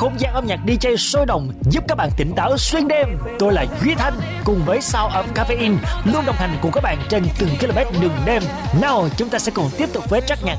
không gian âm nhạc DJ sôi động giúp các bạn tỉnh táo xuyên đêm. Tôi là Duy Thanh cùng với Sound of Caffeine luôn đồng hành cùng các bạn trên từng km đường đêm. Nào chúng ta sẽ cùng tiếp tục với track nhạc